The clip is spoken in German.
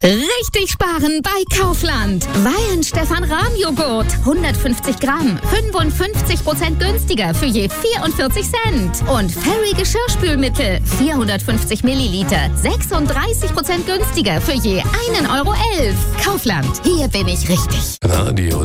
Richtig sparen bei Kaufland. Weihenstephan-Rahmjoghurt. 150 Gramm. 55% günstiger für je 44 Cent. Und Fairy Geschirrspülmittel. 450 Milliliter. 36% günstiger für je 1,11 Euro. Kaufland. Hier bin ich richtig. Radio